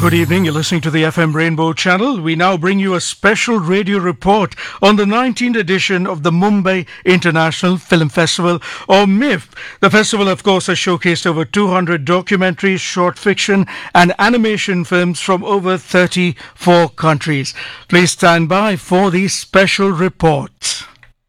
Good evening. You're listening to the FM Rainbow Channel. We now bring you a special radio report on the 19th edition of the Mumbai International Film Festival, or MIFF. The festival, of course, has showcased over 200 documentaries, short fiction and animation films from over 34 countries. Please stand by for the special report.